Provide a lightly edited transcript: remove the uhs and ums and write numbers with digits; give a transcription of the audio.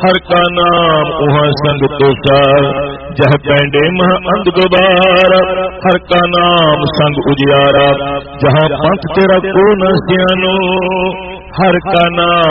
हर का नाम उहाँ संग तोसा, जह पैंडे मह अंध दोबार। हर का नाम संग उजियारा, जहाँ पंथ तेरा को न सियानो। हर का नाम